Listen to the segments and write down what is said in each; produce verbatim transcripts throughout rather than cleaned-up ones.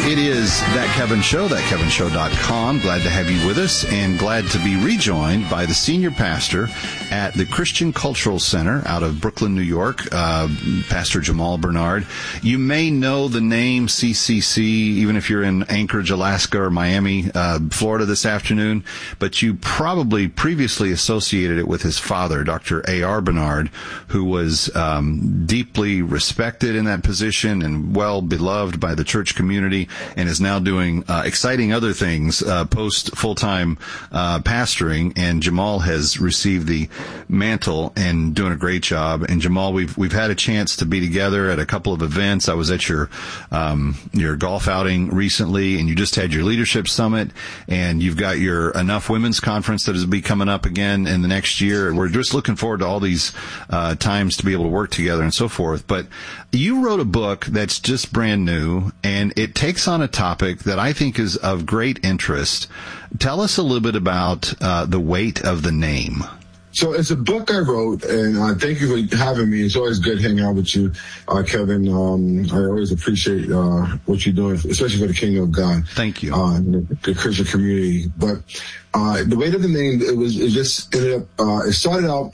It is That Kevin Show, that kevin show dot com. Glad to have you with us and glad to be rejoined by the senior pastor at the Christian Cultural Center out of Brooklyn, New York, uh, Pastor Jamal Bernard. You may know the name C C C, even if you're in Anchorage, Alaska, or Miami, uh, Florida this afternoon, but you probably previously associated it with his father, Doctor A R Bernard, who was um, deeply respected in that position and well beloved by the church community, and is now doing uh, exciting other things uh, post full-time uh, pastoring. And Jamal has received the mantle and doing a great job. And Jamal, we've we've had a chance to be together at a couple of events. I was at your um, your golf outing recently, and you just had your leadership summit, and you've got your Enough Women's Conference that is be coming up again in the next year. And we're just looking forward to all these uh, times to be able to work together and so forth. But you wrote a book that's just brand new, and it takes on a topic that I think is of great interest. Tell us a little bit about uh, the weight of the name. So it's a book I wrote, and uh, thank you for having me. It's always good hanging out with you, uh, Kevin. Um, I always appreciate uh, what you're doing, especially for the Kingdom of God. Thank you. Uh, the, the Christian community. But uh, the weight of the name, it was it just ended up, uh, it started out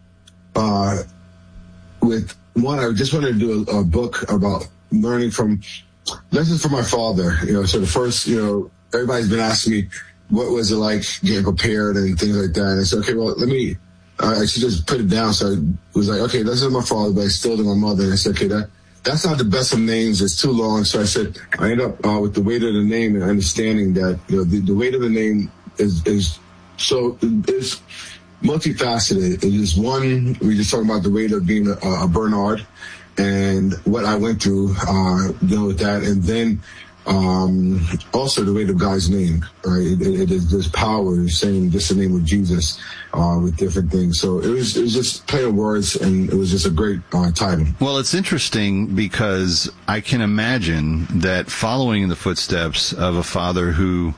uh, with one, I just wanted to do a, a book about learning from lessons from my father. You know, so the first, you know, everybody's been asking me, what was it like getting prepared and things like that? And I said, okay, well, let me, uh, I should just put it down. So I was like, okay, this is my father, but I still to my mother. And I said, okay, that, that's not the best of names. It's too long. So I said, I end up uh, with the weight of the name and understanding that, you know, the, the weight of the name is, is so, is multifaceted. It is one, we just talking about the weight of being a, a Bernard and what I went through, uh, dealing with that. And then, um, also the weight of God's name, right? It, it, it is this power in saying just the name of Jesus, uh, with different things. So it was, it was just play of words, and it was just a great, uh, title. Well, it's interesting because I can imagine that following in the footsteps of a father who,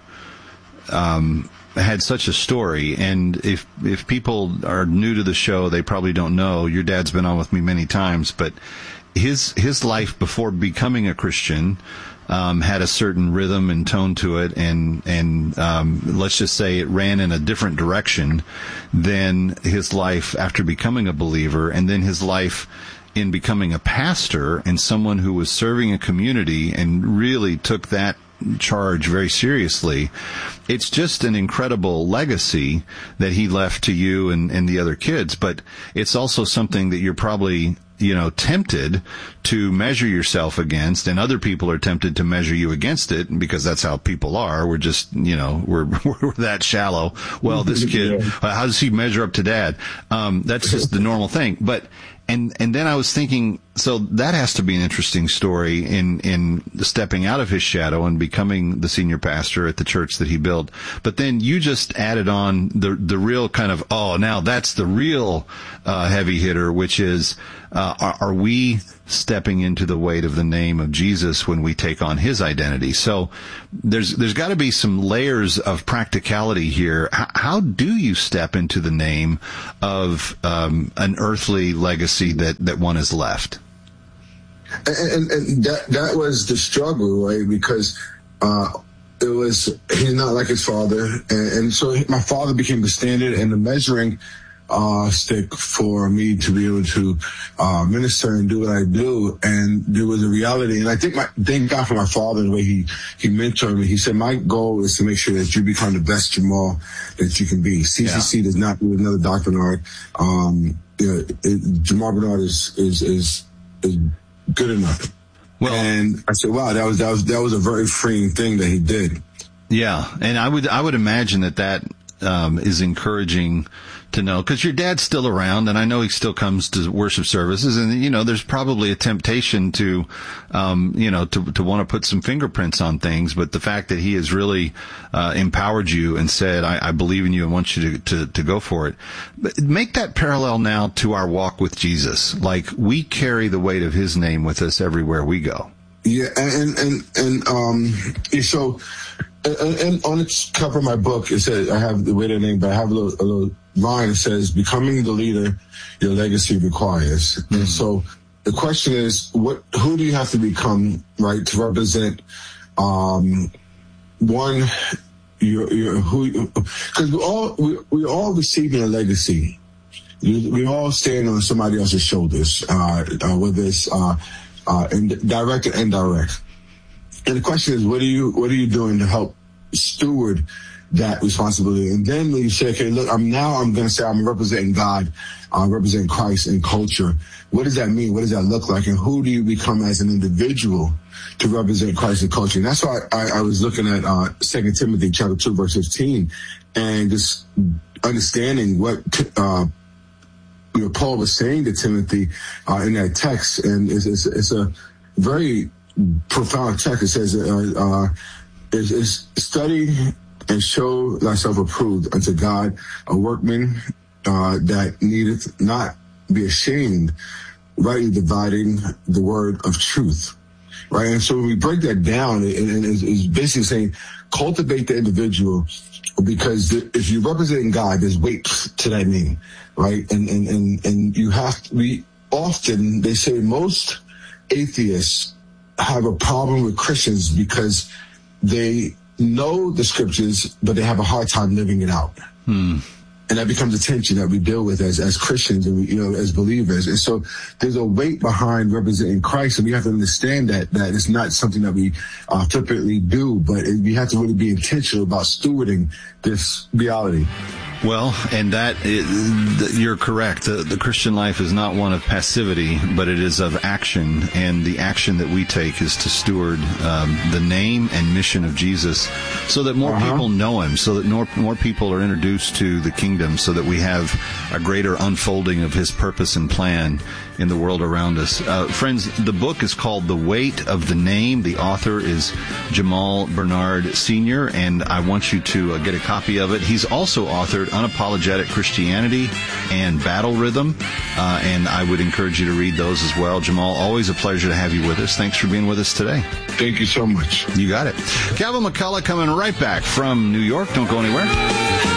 um, had such a story, and if if people are new to the show, they probably don't know. Your dad's been on with me many times, but his his life before becoming a Christian um, had a certain rhythm and tone to it, and and um, let's just say it ran in a different direction than his life after becoming a believer, and then his life in becoming a pastor and someone who was serving a community and really took that charge very seriously. It's just an incredible legacy that he left to you and, and the other kids, but it's also something that you're probably, you know, tempted to measure yourself against, and other people are tempted to measure you against it, because that's how people are. We're just, you know, we're, we're that shallow. Well, this kid, how does he measure up to dad? Um, that's just the normal thing. But And and then I was thinking, so that has to be an interesting story in, in stepping out of his shadow and becoming the senior pastor at the church that he built. But then you just added on the the real kind of, oh, now that's the real uh, heavy hitter, which is, uh, are, are we stepping into the weight of the name of Jesus when we take on his identity? So there's there's got to be some layers of practicality here. H- how do you step into the name of um, an earthly legacy that, that one has left? And, and, and that that was the struggle, right? Because uh, it was, he's not like his father. And, and so my father became the standard and the measuring uh, stick for me to be able to uh, minister and do what I do. And there was a reality. And I think my, thank God for my father and the way he, he mentored me. He said, my goal is to make sure that you become the best Jamal that you can be. C C C yeah. does not do another Doctor Bernard. Um, you know, it, Jamal Bernard is, is, is, is good enough. Well, and I said, wow, that was, that was, that was a very freeing thing that he did. Yeah. And I would, I would imagine that that, um, is encouraging to know, because your dad's still around, and I know he still comes to worship services, and, you know, there's probably a temptation to, um, you know, to, to want to put some fingerprints on things, but the fact that he has really, uh, empowered you and said, I, I believe in you and want you to, to, to go for it. But make that parallel now to our walk with Jesus. Like, we carry the weight of his name with us everywhere we go. Yeah. And, and, and, um, so, and, and on its cover of my book, it says, I have the weight of the name, but I have a little, a little line that says, becoming the leader your legacy requires. Mm-hmm. And so the question is, what, who do you have to become, right, to represent Um, one, you're, you're who, because we all we we all receiving a legacy. We all stand on somebody else's shoulders, uh, uh, whether it's uh, uh, direct and indirect. And the question is, what are you what are you doing to help steward that responsibility? And then when you say, okay, look, I'm now I'm going to say I'm representing God, I'm representing Christ in culture. What does that mean? What does that look like? And who do you become as an individual to represent Christ in culture? And that's why I, I was looking at uh, Second Timothy chapter two, verse fifteen, and just understanding what uh, you know, Paul was saying to Timothy uh, in that text. And it's, it's, it's a very profound text. It says, uh, uh, is, is study and show thyself approved unto God, a workman uh, that needeth not be ashamed, rightly dividing the word of truth. Right? And so when we break that down, it, it, it's basically saying cultivate the individual, because the, if you're representing God, there's weight to that name, right? And and and and you have to be often. They say most atheists have a problem with Christians because they know the scriptures, but they have a hard time living it out. Hmm. And that becomes a tension that we deal with as, as Christians and, we, you know, as believers. And so there's a weight behind representing Christ, and we have to understand that, that it's not something that we uh, flippantly do, but it, we have to really be intentional about stewarding this reality. Well, and that, is, you're correct. The, the Christian life is not one of passivity, but it is of action. And the action that we take is to steward um, the name and mission of Jesus so that more uh-huh. people know him, so that more, more people are introduced to the kingdom, so that we have a greater unfolding of his purpose and plan in the world around us. Uh, friends, the book is called The Weight of the Name. The author is Jamal Bernard Senior, and I want you to uh, get a copy of it. He's also authored Unapologetic Christianity and Battle Rhythm, uh, and I would encourage you to read those as well. Jamal, always a pleasure to have you with us. Thanks for being with us today. Thank you so much. You got it. Calvin McCullough coming right back from New York. Don't go anywhere.